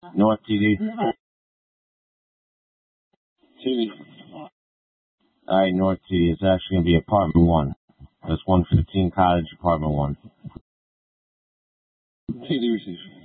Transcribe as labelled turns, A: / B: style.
A: North TD.
B: TD.
A: Alright, North TD. It's actually going to be apartment 1. That's 115 Cottage, apartment 1.
B: TD receive.